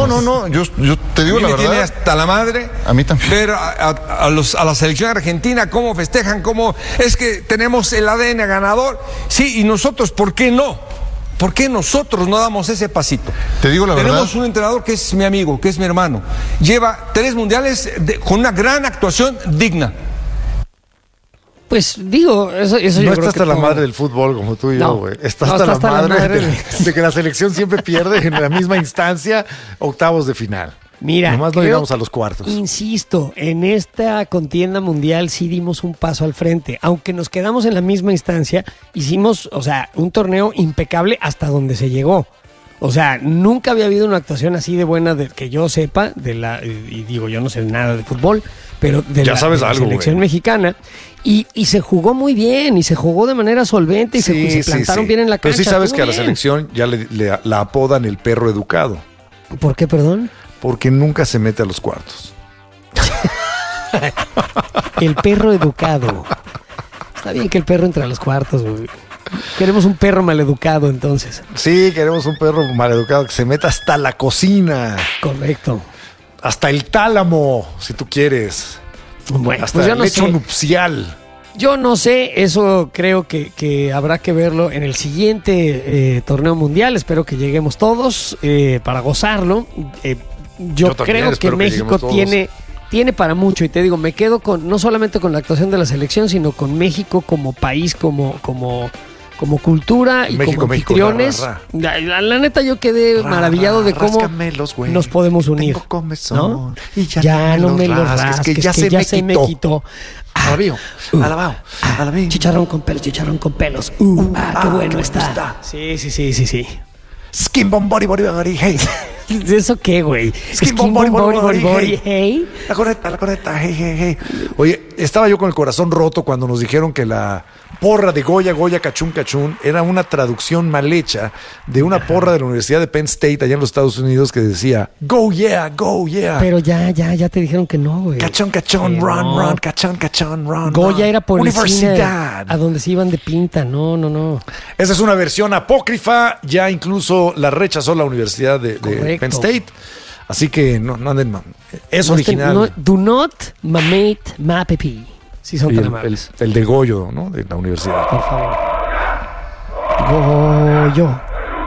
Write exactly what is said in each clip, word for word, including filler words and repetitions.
No, no, no, yo, yo te digo la me verdad. Tiene hasta la madre. A mí también. Ver a, a, a, los, a la selección argentina cómo festejan, cómo es que tenemos el A D N ganador. Sí, y nosotros, ¿por qué no? ¿Por qué nosotros no damos ese pasito? Te digo la Tenemos verdad. Tenemos un entrenador que es mi amigo, que es mi hermano. Lleva tres mundiales de, con una gran actuación digna. Pues digo, eso, eso no yo está creo hasta que la todo... madre del fútbol como tú y no, yo, güey. Está, no, hasta, está la, hasta madre la madre de, de que la selección siempre pierde en la misma instancia, octavos de final. Mira, nomás no creo, llegamos a los cuartos. Insisto, en esta contienda mundial sí dimos un paso al frente. Aunque nos quedamos en la misma instancia, hicimos, o sea, un torneo impecable hasta donde se llegó. O sea, nunca había habido una actuación así de buena de, que yo sepa, de la, y digo, yo no sé nada de fútbol, pero de ya la, sabes de la algo, selección güey. mexicana. Y, y se jugó muy bien, y se jugó de manera solvente, y Sí, se, se plantaron sí, sí. bien en la cancha. Pero sí sabes Estuvo que a la bien. selección ya le, le- la apodan el perro educado, ¿Por qué, perdón? porque nunca se mete a los cuartos. El perro educado. Está bien que el perro entre a los cuartos, güey. Queremos un perro maleducado, entonces. Sí, queremos un perro maleducado que se meta hasta la cocina, Correcto. hasta el tálamo, si tú quieres, Bueno, hasta pues yo el no lecho sé. nupcial. Yo no sé, eso creo que, que habrá que verlo en el siguiente eh, torneo mundial. Espero que lleguemos todos eh, para gozarlo. Eh, yo, Yo también creo que espero que México lleguemos todos. tiene, tiene para mucho. Y te digo, me quedo con no solamente con la actuación de la selección, sino con México como país, como, como, como cultura y México, como México, anfitriones. ra, ra, La, la- la neta, yo quedé Ra, maravillado de ra, cómo ráscamelos, güey. nos podemos unir. Tengo comezón, ¿no? y ya, Ya no me lo rasques, rasques, que ya, se, me quitó. Alabío, Uh, alabao, ah, alabío. chicharrón con pelos, chicharrón con pelos. Uh, ah, qué ah, bueno qué está. bueno está. Sí, sí, sí, sí, sí. Skin bomb body body body, hey. ¿Eso qué, güey? Skin bomb body body body, hey. hey. La correcta, la correcta, hey, hey, hey. Oye, estaba yo con el corazón roto cuando nos dijeron que la porra de Goya, Goya, Cachún, Cachún era una traducción mal hecha de una porra de la Universidad de Penn State allá en los Estados Unidos que decía Go yeah, go yeah. Pero ya, ya, ya te dijeron que no, güey. Cachón, cachón, Que run, no. run, cachón, cachón, run. Goya run. era por el cine Universidad. a donde se iban de pinta. No, no, no. Esa es una versión apócrifa, ya incluso la rechazó la Universidad de, de Correcto. Penn State. Así que no, no anden mal. Es No estén- original. no- do not mamate mapepi. Si son Y tan el, el, amables. el de Goyo, ¿no? De la universidad. Por favor. Goyo.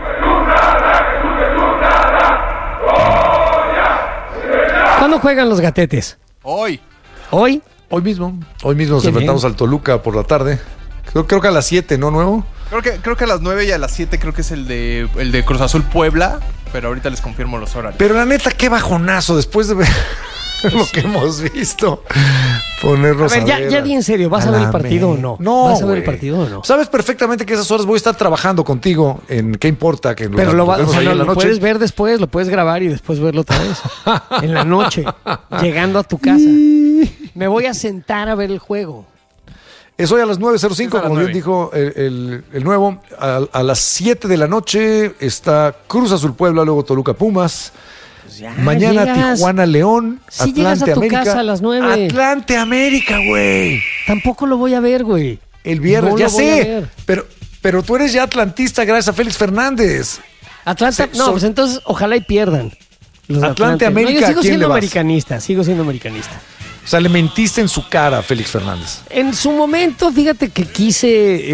¿Cuándo juegan los gatetes? Hoy. ¿Hoy? Hoy mismo. Hoy mismo nos Qué enfrentamos bien. al Toluca por la tarde. Creo, creo que a las siete, ¿no, Nuevo? Creo que, creo que a las nueve y a las siete creo que es el de, el de Cruz Azul Puebla, pero ahorita les confirmo los horarios. Pero la neta, qué bajonazo después de ver lo que hemos visto. Ponernos A ver, ya, ver ya di en serio, ¿vas a ver el la partido o me- no? No, ¿Vas a ver el güey. partido o no? Sabes perfectamente que esas horas voy a estar trabajando contigo en ¿Qué importa? Que Pero lo, va- o vemos sea, ahí no, en la lo noche. puedes ver después, lo puedes grabar y después verlo otra vez. En la noche, llegando a tu casa. Me voy a sentar a ver el juego. Es hoy a las nueve cero cinco, Es a las como bien nueve. dijo el, el- el Nuevo. A, a las siete de la noche está Cruz Azul Puebla, luego Toluca Pumas. Ya Mañana llegas. Tijuana León, Sí llegas a Atlante tu América. casa a las nueve. Atlante América, güey. Tampoco lo voy a ver, güey. El viernes, No ya lo voy a sé. ver. Pero, pero tú eres ya atlantista gracias a Félix Fernández. Atlanta, Se- no, son- pues entonces ojalá y pierdan. Los de Atlante, No, América, yo ¿a sigo quién siendo le vas? americanista, sigo siendo americanista. O sea, le mentiste en su cara a Félix Fernández. En su momento, fíjate que quise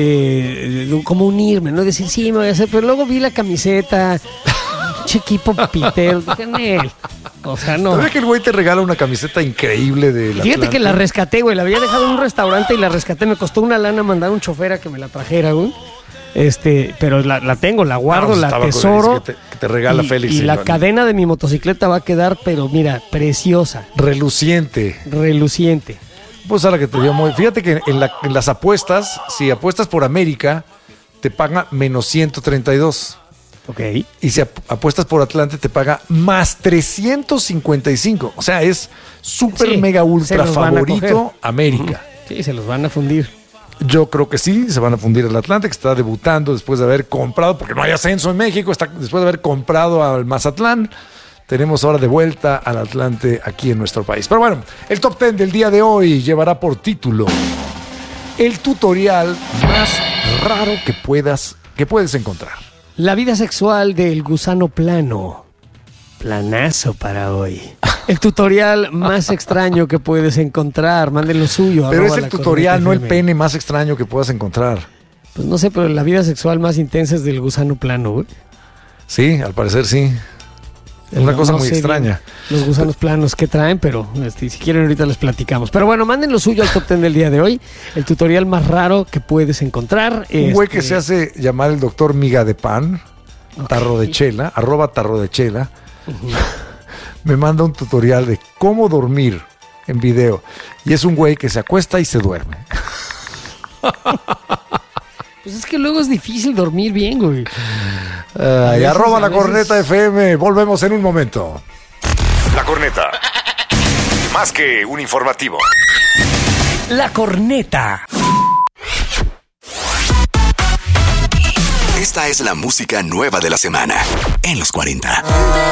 eh, como unirme, ¿no? Decir, sí, me voy a hacer, pero luego vi la camiseta, che equipo pitero, dije, "Nel". O sea, no. ¿Sabes que el güey te regala una camiseta increíble de la Fíjate que la rescaté, güey, la había dejado en un restaurante y la rescaté, me costó una lana mandar a un chofer a que me la trajera, güey. Este, pero la, la tengo, la guardo, la tesoro. Que te, que te regala y, Félix. y en la cadena de mi motocicleta va a quedar, pero mira, preciosa, Reluciente. reluciente. Pues a la que te dio muy. Fíjate que en, la- en las apuestas, si apuestas por América, te paga menos ciento treinta y dos. Ok. Y si ap- apuestas por Atlante, te paga más trescientos cincuenta y cinco. O sea, es súper Sí, mega se ultra los van a favorito coger. América. Sí, se los van a fundir. Yo creo que sí, se van a fundir el Atlante, que está debutando después de haber comprado, porque no hay ascenso en México, está después de haber comprado al Mazatlán. Tenemos ahora de vuelta al Atlante aquí en nuestro país. Pero bueno, el top ten del día de hoy llevará por título el tutorial más raro que puedas, que puedes encontrar. La vida sexual del gusano plano. Planazo para hoy. El tutorial más extraño que puedes encontrar. Manden lo suyo. Pero es arroba el la tutorial, corneta no el F M. pene más extraño que puedas encontrar. Pues no sé, pero la vida sexual más intensa es del gusano plano, güey. Sí, al parecer sí. Una No- cosa no muy sé extraña. bien los gusanos planos que traen, pero este, si quieren ahorita les platicamos. Pero bueno, manden lo suyo al top ten del día de hoy. El tutorial más raro que puedes encontrar. Un güey que este, se hace llamar el doctor Miga de Pan, tarro de chela, arroba tarro de chela, me manda un tutorial de cómo dormir en video. Y es un güey que se acuesta y se duerme. Pues es que luego es difícil dormir bien, güey. Ay, veces- arroba a la veces- corneta F M. Volvemos en un momento. La Corneta. Más que un informativo. La Corneta. Esta es la música nueva de la semana en los cuarenta.